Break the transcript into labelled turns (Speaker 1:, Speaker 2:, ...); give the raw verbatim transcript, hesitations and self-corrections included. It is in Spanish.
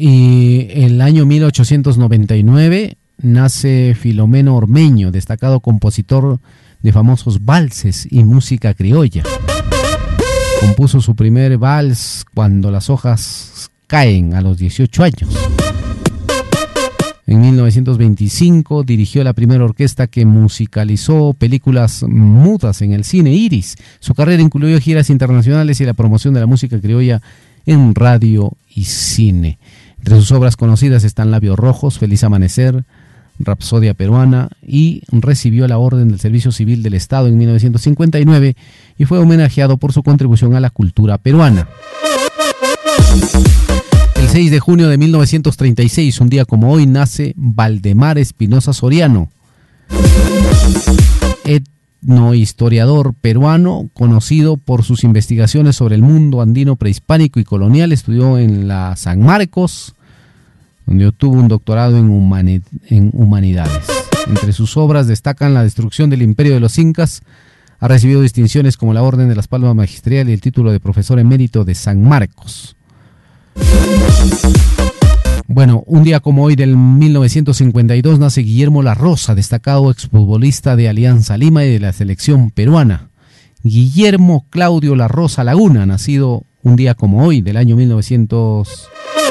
Speaker 1: y el año mil ochocientos noventa y nueve nace Filomeno Ormeño, destacado compositor de famosos valses y música criolla. Compuso su primer vals Cuando las hojas caen a los dieciocho años. En mil novecientos veinticinco dirigió la primera orquesta que musicalizó películas mudas en el cine, Iris. Su carrera incluyó giras internacionales y la promoción de la música criolla en radio y cine. Entre sus obras conocidas están Labios Rojos, Feliz Amanecer, Rapsodia Peruana, y recibió la Orden del Servicio Civil del Estado en mil novecientos cincuenta y nueve y fue homenajeado por su contribución a la cultura peruana. El seis de junio de mil novecientos treinta y seis, un día como hoy, nace Valdemar Espinosa Soriano, etnohistoriador peruano conocido por sus investigaciones sobre el mundo andino prehispánico y colonial. Estudió en la San Marcos, donde obtuvo un doctorado en, humani- en humanidades. Entre sus obras destacan La destrucción del imperio de los incas. Ha recibido distinciones como la Orden de las Palmas Magisterial y el título de profesor emérito de San Marcos. Bueno, un día como hoy del mil novecientos cincuenta y dos nace Guillermo La Rosa, destacado exfutbolista de Alianza Lima y de la selección peruana. Guillermo Claudio La Rosa Laguna, nacido un día como hoy del año mil novecientos